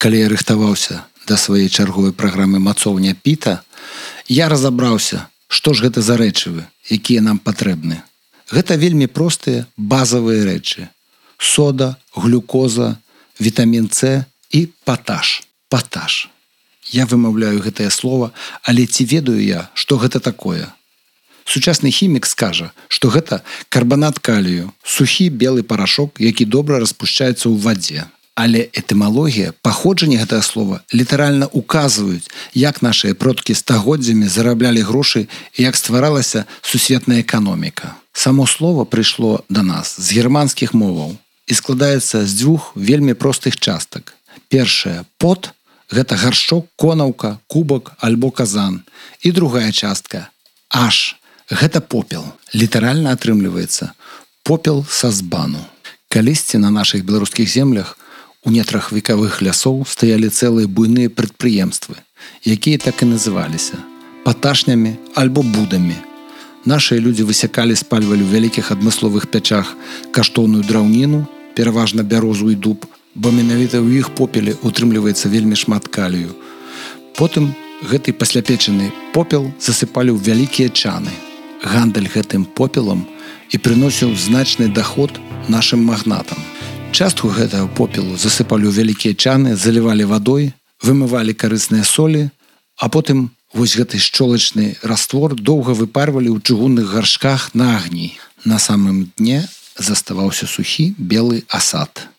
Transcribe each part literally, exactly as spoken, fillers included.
Калі я рыхтаваўся да сваёй чарговай праграмы «Мацоўня Піта», я разабраўся, што ж гэта за рэчывы, якія нам патрэбны. Гэта вельмі простыя базавыя рэчы. Сода, глюкоза, вітамін С і паташ. Паташ. Я вымаўляю гэтае слова, але ці ведаю я, што гэта такое? Сучасны хімік скажа, што гэта карбанат калію, сухі белы парашок, які добра распушчаецца ў вадзе. Але этымалогія, паходжанне гэтага слова літаральна указваюць, як нашыя продкі стагоддзямі зараблялі грошы і як стваралася сусветная эканоміка. Само слово прыйшло да нас з германскіх моваў і складаецца з дзвюх вельмі простых частак. Першая – пот, гэта гаршчок, конаўка, кубак альбо казан. І другая частка – аш, гэта попел. Літаральна атрымліваецца попел са збану. Калісьці на нашых беларускіх землях у нетрах векавых лясоў стаялі цэлыя буйныя прадпрыемствы, якія так і называліся – паташнямі альбо будамі. Нашыя людзі высякалі, спальвалі ў вялікіх адмысловых пячах каштоўную драўніну, пераважна бярозу і дуб, бо менавіта ў іх попеле утрымліваецца вельмі шмат калію. Потым гэты пасляпечаны попел засыпалі ў вялікія чаны. Гандаль гэтым попелам і прыносіў значны даход нашым магнатам. Частку гэтага попелу засыпалі ў вялікія чаны, залівалі вадой, вымывалі карысныя солі, а потым вось гэты шчолачны раствор доўга выпарвалі ў чыгунных гаршках на агні. На самым дне заставаўся сухі белы асад.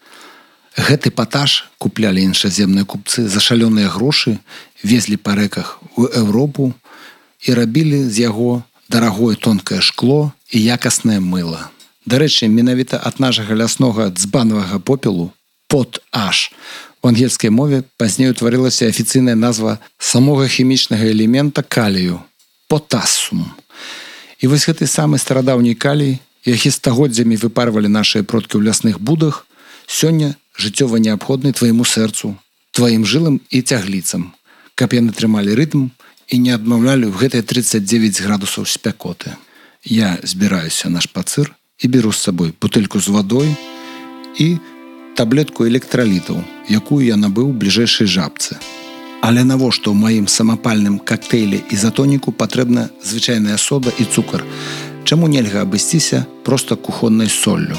Гэты паташ куплялі іншаземныя купцы за шалёныя грошы, везлі па рэках у Еўропу і рабілі з яго дарагое тонкае шкло і якаснае мыла. Дарэчы, менавіта ад нашага ляснога дзбанавага попелу «пот-аш» у ангельскай мове пазней утварылася афіцыйная назва самога хімічнага элемента калію – «потасум». І вось гэты самы старадаўні калій, які стагоддзямі выпарвалі нашыя продкі ў лясных будах, сёння жыццёва неабходны твайму сэрцу, тваім жылам і цягліцам, каб яны трымалі рытм і не адмаўлялі ў гэтыя трыццаць дзевяць градусаў спякоты. Я збіраюся на шпацыр і беру з сабой бутэльку з вадой і таблетку электралітаў, якую я набыў у бліжэйшай жабцы. Але навошта ў маім самапальным кактэйлі ізатоніку патрэбна звычайная сода і цукар? Чаму нельга абысціся проста кухоннай соллю?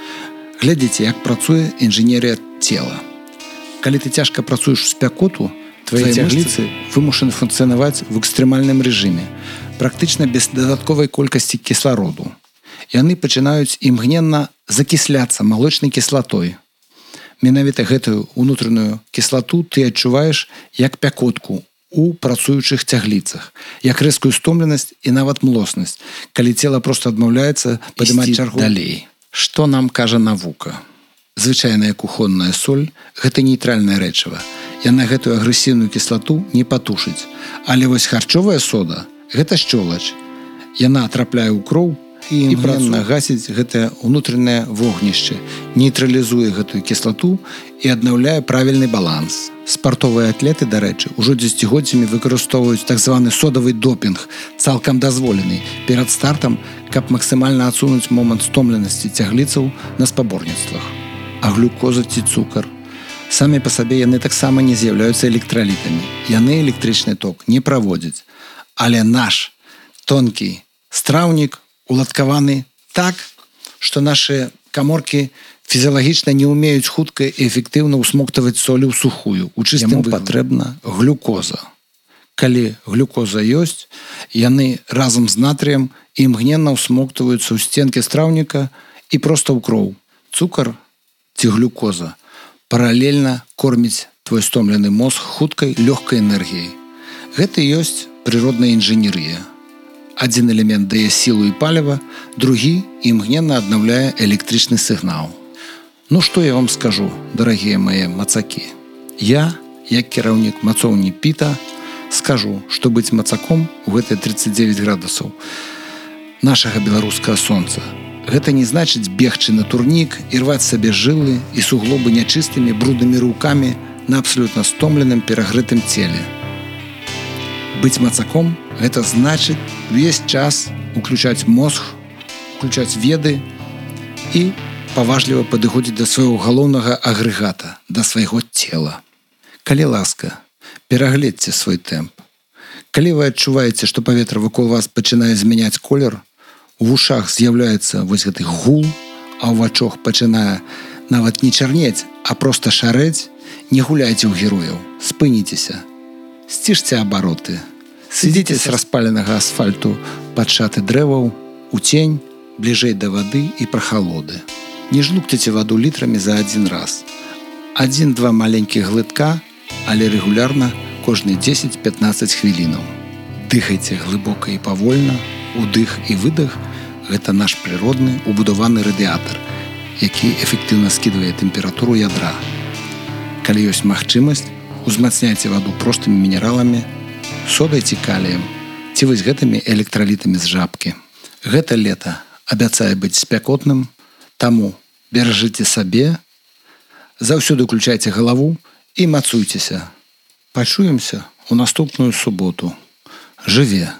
Глядзіце, як працуе інжынерыя цела. Калі ты цяжка працуеш у спякоту, твае цягліцы вымушаны функцыянаваць в экстрэмальным рэжыме, практычна без дадатковай колькасці кіслароду. Яны пачынаюць імгненна закісляцца малочнай кіслатой. Менавіта гэтую ўнутраную кіслату ты адчуваеш як пякотку у працуючых цягліцах, як рэзкую стомленасць і нават млоснасць, калі цела проста адмаўляецца падымаць чаргу далей. Што нам кажа навука? Звычайная кухонная соль – гэта нейтральнае рэчыва. Яна гэтую агрэсіўную кіслату не патушыць. Але вось харчовая сода – гэта шчолач. Яна трапляе ў кроў і імгненна гасіць гэтае ўнутранае вогнішча, нейтралізуе гэтую кіслату і аднаўляе правільны баланс. Спартовыя атлеты, дарэчы, ужо дзесяцігоддзямі выкарыстоўваюць так званы содавы допінг, цалкам дазволены перад стартам, каб максімальна адсунуць момант стомленасці цягліцаў на спаборніцтвах. А глюкоза ці цукар? Самі па сабе яны таксама не з'яўляюцца электралітамі. Яны электрычны ток не праводзяць. Але наш тонкі страўнік уладкаваны так, што нашы каморкі фізіялагічна не ўмеюць хутка і эфектыўна ўсмоктаваць солі ў сухую. У чыстым патрэбна глюкоза. Калі глюкоза ёсць, яны разам з натрыем імгненна ўсмоктваюцца ў стенкі страўніка і проста ў кроў. Цукар ці глюкоза паралельна корміць твой стомлены мозг хуткай, лёгкай энергіяй. Гэта ёсць прыродная інжынерыя. Адзін элемент дае сілу і паліва, другі імгненна аднаўляе электрычны сігнал. Ну што я вам скажу, дарагія мае мацакі? Я, як кіраўнік мацоўні Піта, скажу, што быць мацаком у гэтыя трыццаць дзевяць градусаў нашага беларускага сонца – гэта не значыць бегчы на турнік і рваць сабе жылы і суглобы нячыстымі бруднымі рукамі на абсалютна стомленым перагрэтым целе. Быць мацаком – гэта значыць увесь час уключаць мозг, уключаць веды і паважліва падыходзіць да свайго галоўнага агрэгата, да свайго цела. Калі ласка, перагледзьце свой тэмп. Калі вы адчуваеце, што паветра вакол вас пачынае змяняць колер, у вушах з'яўляецца вось гэты гул, а ў вачах пачынае нават не чарнець, а проста шарэць, не гуляйце ў герояў, спыніцеся. Сцішце абароты. Сыдзіце з распаленага асфальту пад шаты дрэваў, у цень, бліжэй да вады і прахалоды. Не жлукціце ваду літрамі за адзін раз. Адзін-два маленькіх глытка, але рэгулярна кожны дзесяць-пятнаццаць хвілінаў. Дыхайце глыбока і павольна, удых і выдых – гэта наш прыродны убудаваны радыятар, які эфектыўна скідвае тэмпературу ядра. Калі ёсць магчымасць, узмацняйце ваду простымі мінераламі, содай ці каліем, ці вось гэтымі электралітамі з жабкі. Гэта лета абяцае быць спякотным, таму беражыце сабе, заўсёды ўключайце галаву і мацуйцеся. Пачуемся ў наступную суботу. Жыве!